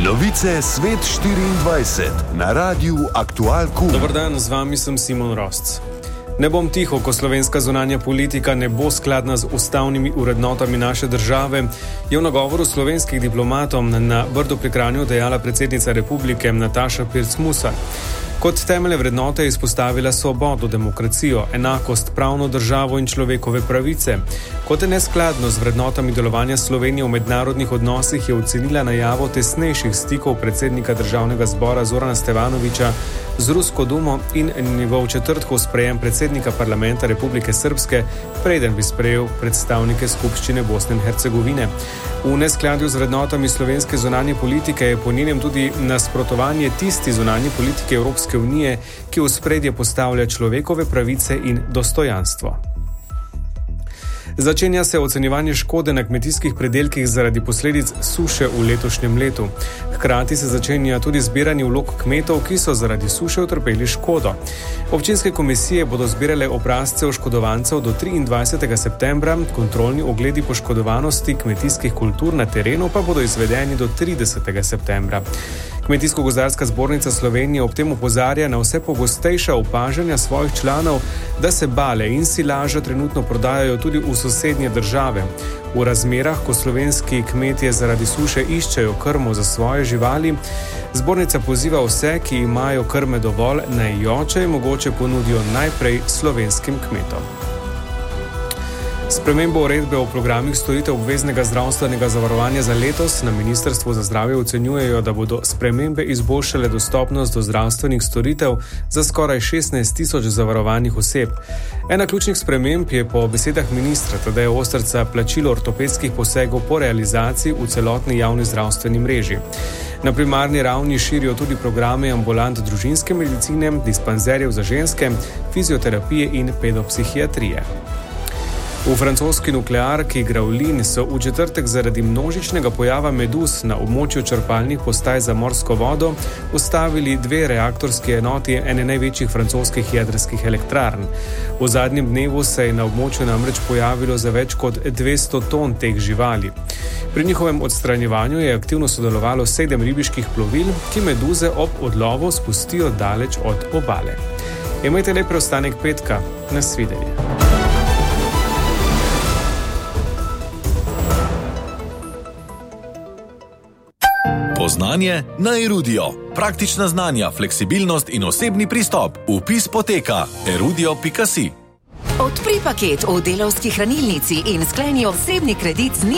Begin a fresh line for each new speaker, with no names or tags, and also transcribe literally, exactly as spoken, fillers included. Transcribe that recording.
Novice Svet štiriindvajset na Radiu Aktual Q.
Dobar dan, z vami sem Simon Rosc. Ne bom tiho, ko slovenska zunanja politika ne bo skladna z ustavnimi urednotami naše države, je v nagovoru slovenskih diplomatom na Brdu pri Kranju dejala predsednica republike Nataša Pirc Musar. Kot temeljne vrednote je izpostavila svobodo, demokracijo, enakost, pravno državo in človekove pravice. Kot je neskladno z vrednotami delovanja Slovenije v mednarodnih odnosih, je ocenila najavo tesnejših stikov predsednika državnega zbora Zorana Stevanovića z Rusko dumo in njegov četrtkov sprejem predsednika parlamenta Republike Srpske, preden bi sprejel predstavnike skupščine Bosne in Hercegovine. V neskladju z vrednotami slovenske zunanje politike je po njenem tudi nasprotovanje tisti zunanje politike Evropske unije, ki v ospredje postavlja človekove pravice in dostojanstvo. Začenja se ocenjevanje škode na kmetijskih predelkih zaradi posledic suše v letošnjem letu. Hkrati se začenja tudi zbiranje vlog kmetov, ki so zaradi suše utrpeli škodo. Občinske komisije bodo zbirale obrazce oškodovancev do triindvajsetega septembra, kontrolni ogledi poškodovanosti kmetijskih kultur na terenu pa bodo izvedeni do tridesetega septembra. Kmetijsko-gozdarska zbornica Slovenije ob tem opozarja na vse pogostejša opažanja svojih članov, da se bale in silaža trenutno prodajajo tudi v sosednje države. V razmerah, ko slovenski kmetje zaradi suše iščejo krmo za svoje živali, zbornica poziva vse, ki imajo krme dovolj, naj jo, če je mogoče, ponudijo najprej slovenskim kmetom. Spremembo uredbe o programih storitev obveznega zdravstvenega zavarovanja za letos na Ministrstvu za zdravje ocenjujejo, da bodo spremembe izboljšale dostopnost do zdravstvenih storitev za skoraj šestnajst tisoč zavarovanih oseb. Ena ključnih sprememb je po besedah ministra Tadeja Osterca plačilo ortopedskih posegov po realizaciji v celotni javni zdravstveni mreži. Na primarni ravni širijo tudi programe ambulant družinske medicine, dispanzerjev za ženske, fizioterapije in pedopsihiatrije. V francoski nuklearki Graulin so v četrtek zaradi množičnega pojava meduz na območju črpalnih postaj za morsko vodo ustavili dve reaktorski enoti ene največjih francoskih jedrskih elektrarn. V zadnjem dnevu se je na območju namreč pojavilo za več kot dvesto ton teh živali. Pri njihovem odstranjevanju je aktivno sodelovalo sedem ribiških plovil, ki meduze ob odlovu spustijo daleč od obale. Imejte lep preostanek petka. Nasvidenje.
Znanje na Erudio. Praktična znanja, fleksibilnost in osebni pristop. Vpis poteka erudio pika si.
Odpri paket v Delavski hranilnici in skleni osebni kredit z